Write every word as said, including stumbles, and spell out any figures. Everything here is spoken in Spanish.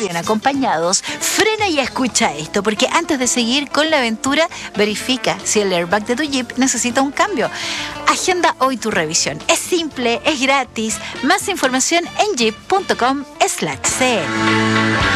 bien acompañados, frena y escucha esto, porque antes de seguir con la aventura, verifica si el airbag de tu Jeep necesita un cambio. Agenda hoy tu revisión. Es simple, es gratis. Más información en jeep punto com slash c.